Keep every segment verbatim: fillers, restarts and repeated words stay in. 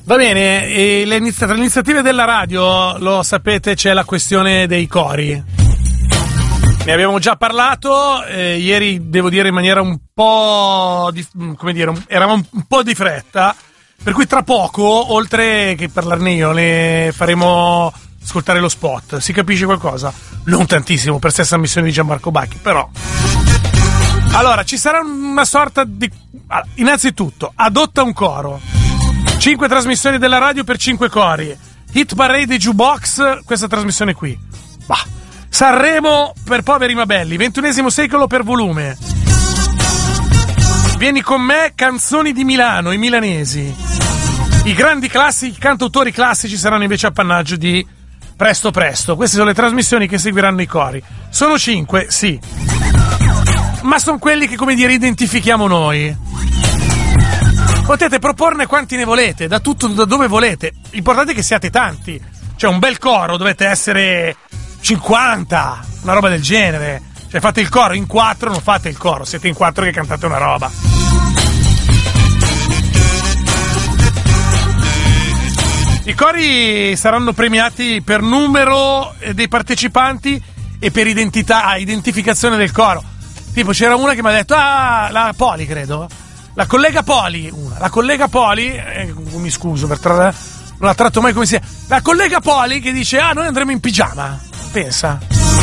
Va bene, e le inizi- tra le iniziative della radio, lo sapete, c'è la questione dei cori. Ne abbiamo già parlato, eh, ieri devo dire in maniera un po' di, come dire, eravamo un po' di fretta, per cui tra poco, oltre che parlarne io, ne faremo ascoltare lo spot. Si capisce qualcosa? Non tantissimo, per stessa missione di Gianmarco Bacchi, però. Allora, ci sarà una sorta di... Innanzitutto, adotta un coro. Cinque trasmissioni della radio per cinque cori. Hit Parade e Jukebox, questa trasmissione qui. Bah. Sanremo per poveri ma belli, ventunesimo secolo per volume. Vieni con me, canzoni di Milano, i milanesi. I grandi classici, i cantautori classici saranno invece appannaggio di Presto Presto. Queste sono le trasmissioni che seguiranno i cori. Sono cinque, sì. Ma sono quelli che, come dire, identifichiamo noi. Potete proporne quanti ne volete, da tutto, da dove volete. L'importante è che siate tanti. Cioè, un bel coro, dovete essere cinquanta, una roba del genere. Cioè, fate il coro in quattro, non fate il coro, siete in quattro che cantate una roba. I cori saranno premiati per numero dei partecipanti e per identità, identificazione del coro. Tipo, c'era una che mi ha detto, ah, la Poli, credo. La collega Poli, una, la collega Poli, eh, mi scuso per tra... non la tratto mai come sia. La collega Poli che dice, ah, noi andremo in pigiama. Pensa.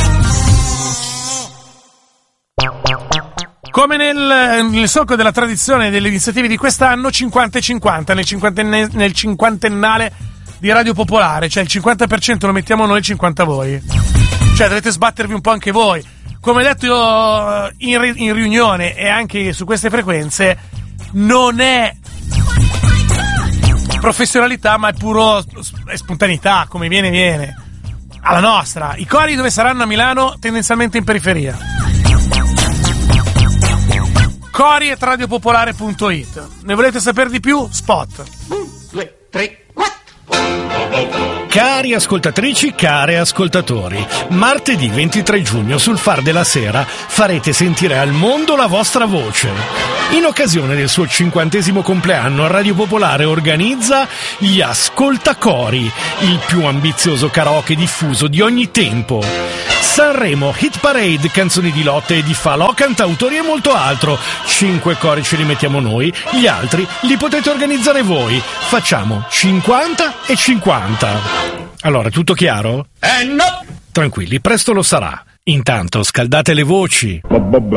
Come nel, nel solco della tradizione delle iniziative di quest'anno, cinquanta e cinquanta, nel, cinquantenne, nel cinquantennale di Radio Popolare, cioè il cinquanta per cento lo mettiamo noi, il cinquanta per cento voi. Cioè dovete sbattervi un po' anche voi. Come detto io in, in riunione e anche su queste frequenze, non è professionalità, ma è puro è spontaneità, come viene viene. Alla nostra. I cori dove saranno a Milano, tendenzialmente in periferia. Cori at radiopopolare punto it. Ne volete sapere di più? Spot. Un, due, tre, quattro. Cari ascoltatrici, cari ascoltatori, martedì ventitré giugno sul Far della Sera farete sentire al mondo la vostra voce. In occasione del suo cinquantesimo compleanno, Radio Popolare organizza gli Ascoltacori, il più ambizioso karaoke diffuso di ogni tempo. Sanremo, Hit Parade, canzoni di lotte e di falò, cantautori e molto altro. Cinque cori ce li mettiamo noi, gli altri li potete organizzare voi. Facciamo cinquanta e cinquanta. Allora, tutto chiaro? Eh no! Tranquilli, presto lo sarà. Intanto scaldate le voci.